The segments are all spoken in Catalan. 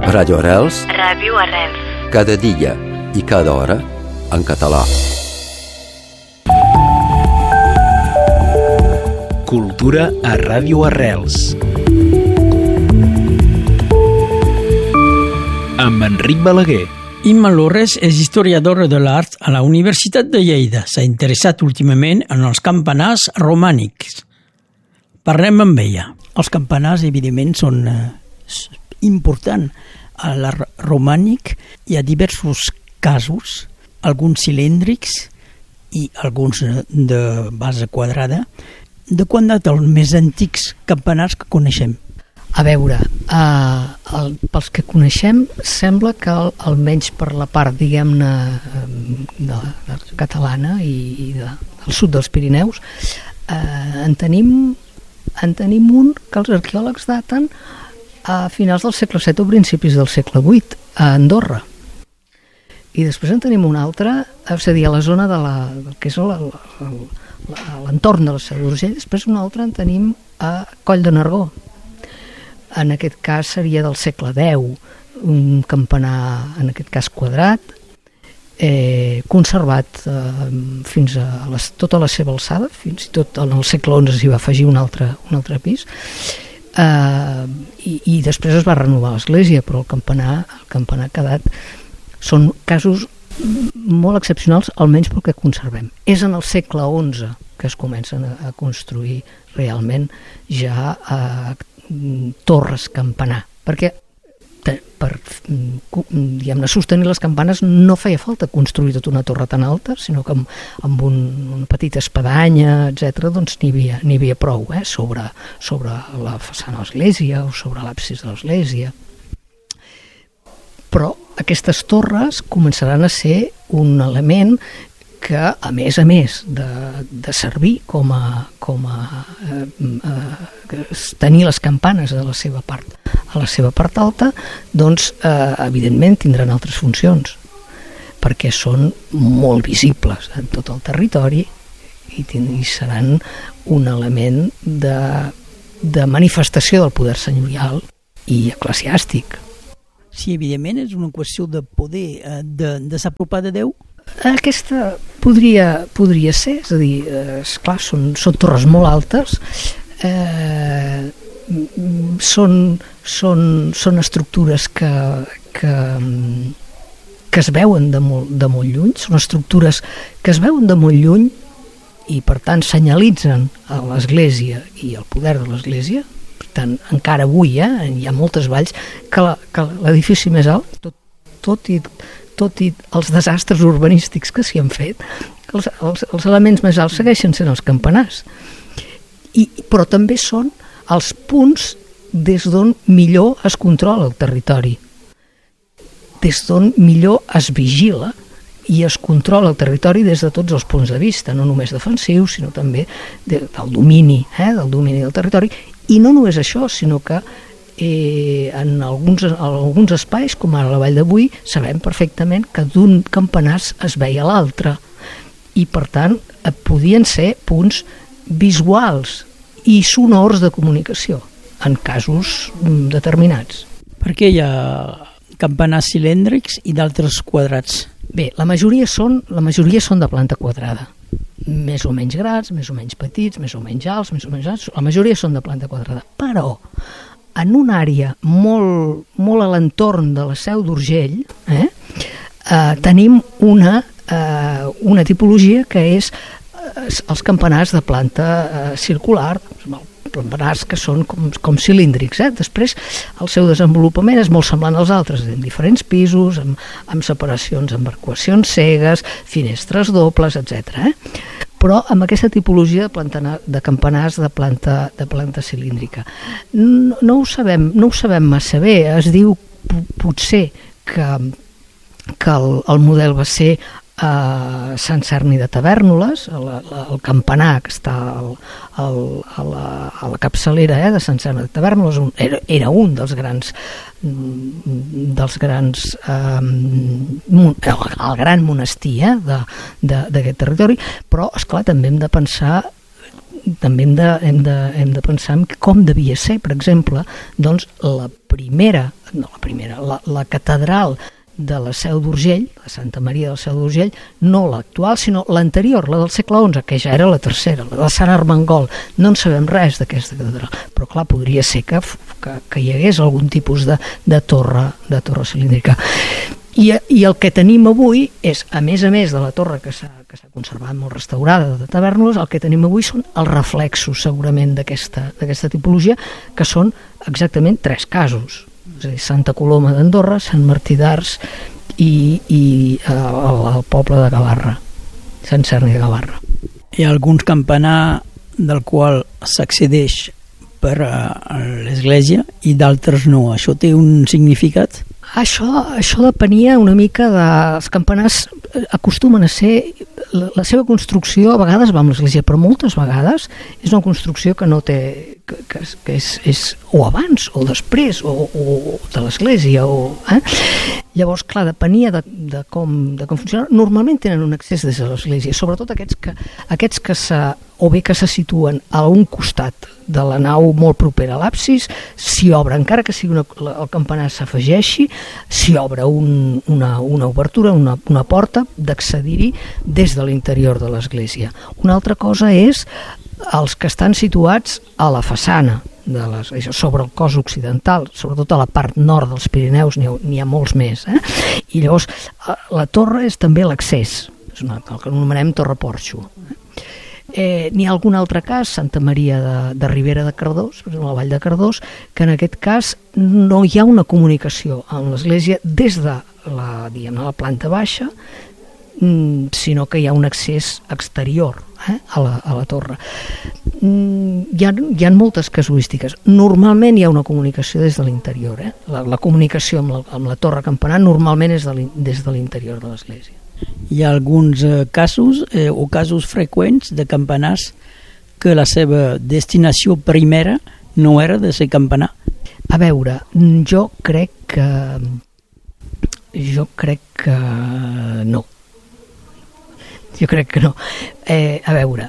Radio Arrels. Ràdio Arrels. Cada dia i cada hora en català. Cultura a Ràdio Arrels. Amb Enric Balaguer. Imma Lorres és historiadora de l'art a la Universitat de Lleida. S'ha interessat últimament en els campanars romànics. Parlem amb ella. Els campanars, evidentment, són importants. A l'art romànic hi ha diversos casos, alguns cilíndrics i alguns de base quadrada. De quan data els més antics campanars que coneixem? A veure, pels que coneixem, sembla que almenys per la part, diguem-ne, de catalana i del sud dels Pirineus, en tenim un que els arqueòlegs daten a finals del segle VII o principis del segle VIII, a Andorra. I després en tenim un altre, és a dir, a la zona del que és l'entorn de la Seu d'Urgell. Després un altre en tenim a Coll de Nargó. En aquest cas seria del segle X, un campanar, en aquest cas quadrat, conservat fins a tota la seva alçada, fins i tot en el segle XI s'hi va afegir un altre pis, i després es va renovar l'església, però el campanar ha quedat. Són casos molt excepcionals, almenys pel que conservem. És en el segle XI que es comencen a construir realment ja torres campanar, perquè per diguem-ne sostenir les campanes no feia falta construir tota una torre tan alta, sinó que amb una petita espadanya, etc., doncs n'hi havia prou, sobre la façana de l'església o sobre l'absis de l'església. Però aquestes torres començaran a ser un element que, a més de servir com a tenir les campanes a la seva part alta, doncs evidentment tindran altres funcions, perquè són molt visibles en tot el territori i seran un element de manifestació del poder senyorial i eclesiàstic. Sí, evidentment és una qüestió de poder, de s'apropar de Déu. Aquesta podria ser, és a dir, esclar, són torres molt altes, són estructures que es veuen de molt lluny, són estructures que es veuen de molt lluny i per tant senyalitzen a l'església i el poder de l'església. Per tant, encara avui hi ha moltes valls que l'edifici més alt, tot i els desastres urbanístics que s'hi han fet, els elements més alts segueixen sent els campanars. Però també són els punts des d'on millor es controla el territori, des d'on millor es vigila i es controla el territori des de tots els punts de vista, no només defensius, sinó també del domini del territori. I no només això, sinó que en alguns espais, com ara la Vall de Boí, sabem perfectament que d'un campanar es veia l'altre i per tant podien ser punts visuals i sonors de comunicació en casos determinats. Per què hi ha campanars cilíndrics i d'altres quadrats? Bé, la majoria són de planta quadrada, més o menys grans, més o menys petits, més o menys alts, la majoria són de planta quadrada, però en una àrea molt a l'entorn de la Seu d'Urgell tenim una tipologia que és els campanars de planta circular, campanars que són com cilíndrics. Després el seu desenvolupament és molt semblant als altres, en diferents pisos, amb separacions, amb arcuacions cegues, finestres dobles, etc. Però amb aquesta tipologia de campanars de planta cilíndrica. No ho sabem massa bé. Es diu potser que el model va ser a Sant Cerni de Tavèrnoles, el campanar que està a la capçalera de Sant Cerni de Tavèrnoles, era un dels grans el gran monestir d'aquest territori, però esclar, també hem de pensar hem de pensar en com devia ser, per exemple, doncs, la primera no la primera, la catedral de la Seu d'Urgell, la Santa Maria de la Seu d'Urgell, no l'actual, sinó l'anterior, la del segle XI, que ja era la tercera, la de Sant Armengol. No en sabem res d'aquesta catedral, però clar, podria ser que hi hagués algun tipus de torre cilíndrica. I el que tenim avui és, a més de la torre que s'ha conservat molt restaurada de Tavèrnoles, el que tenim avui són els reflexos, segurament, d'aquesta tipologia, que són exactament 3 casos. És a dir, Santa Coloma d'Andorra, Sant Martí d'Ars i el poble de Gavarra, Sant Cerni de Gavarra. Hi ha alguns campanar del qual s'accedeix per l'església i d'altres no. Això té un significat? Això depenia una mica els campanars. Acostumen a ser, la seva construcció a vegades va amb l'església, però moltes vegades és una construcció que no té, que és o abans o després o de l'església Llavors, clar, depenia de com funciona. Normalment tenen un accés des de l'església, sobretot aquests que o bé que se situen a un costat de la nau molt propera a l'absis, s'hi obre, encara que sigui el campanar s'afegeixi, s'hi obre una obertura, una porta d'accedir-hi des de l'interior de l'església. Una altra cosa és els que estan situats a la façana de l'església, sobre el cos occidental, sobretot a la part nord dels Pirineus n'hi ha molts més. I llavors la torre és també l'accés, és el que anomenem torre porxo. N'hi ha algun altre cas, Santa Maria de Ribera de Cardós, per exemple, la Vall de Cardós, que en aquest cas no hi ha una comunicació amb l'església des de la planta baixa, sinó que hi ha un accés exterior a la torre. Hi ha moltes casuístiques. Normalment hi ha una comunicació des de l'interior. La comunicació amb la torre campanar normalment és des de l'interior de l'església. Hi ha alguns casos o casos freqüents de campanars que la seva destinació primera no era de ser campanar. A veure, jo crec que no. Jo crec que no. A veure,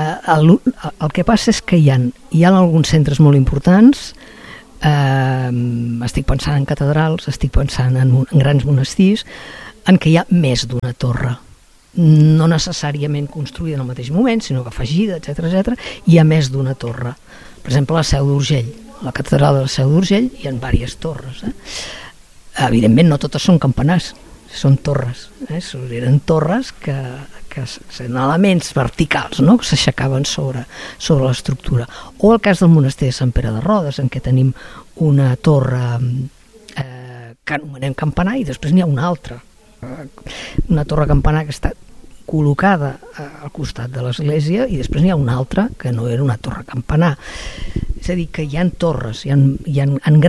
el que passa és que hi ha alguns centres molt importants, estic pensant en catedrals, estic pensant en grans monestirs, en què hi ha més d'una torre, no necessàriament construïda en el mateix moment, sinó que afegida, etc. Hi ha més d'una torre. Per exemple, la Seu d'Urgell, la catedral de la Seu d'Urgell, hi ha diverses torres. Evidentment no totes són campanars, són torres. Eren torres que eren elements verticals, no?, que s'aixecaven sobre l'estructura. O el cas del monestir de Sant Pere de Rodes, en què tenim una torre que anomenem campanar i després n'hi ha una altra, una torre campanar que està col·locada al costat de l'església, i després n'hi ha una altra que no era una torre campanar. És a dir, que hi ha torres, hi ha en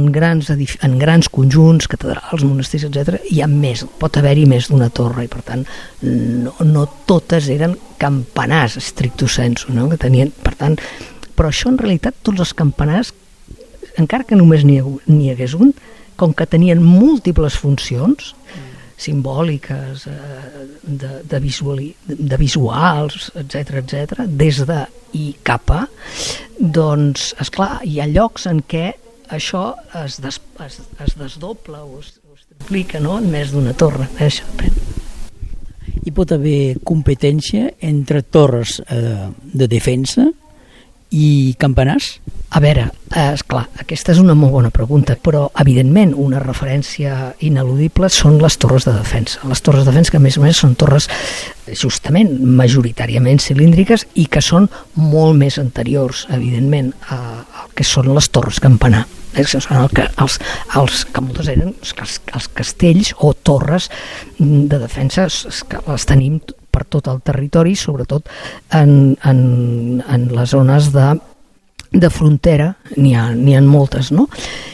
grans conjunts, catedrals, monestirs, etc. Hi ha més, pot haver-hi més d'una torre, i per tant no totes eren campanars stricto sensu, no? Que tenien, per tant, però això en realitat tots els campanars, encara que només n'hi hagués un, com que tenien múltiples funcions simbòliques, de visuals, etc., des de i cap a, doncs, esclar, hi ha llocs en què això es desdobla o es triplica, no?, en més d'una torre. Això depèn. Hi pot haver competència entre torres de defensa i campanars? A veure, esclar, aquesta és una molt bona pregunta, però evidentment una referència ineludible són les torres de defensa. Les torres de defensa, que a més són torres justament majoritàriament cilíndriques i que són molt més anteriors, evidentment, al que són les torres campanar. Són els que moltes eren els castells o torres de defensa, que les tenim per tot el territori, sobretot en les zones de frontera, n'hi ha moltes, no?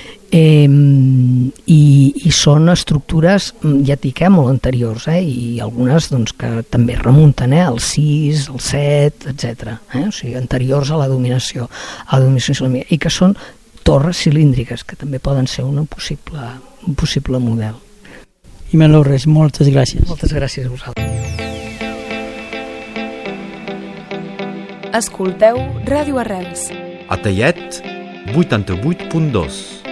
I són estructures, ja et dic, molt anteriors, i algunes doncs, que també remunten al 6, al 7, etc. O sigui, anteriors a la dominació islamista, i que són torres cilíndriques, que també poden ser un possible model. I Melores, moltes gràcies. Moltes gràcies a vosaltres. Escolteu Ràdio Arrels. A Tellet, 88.2.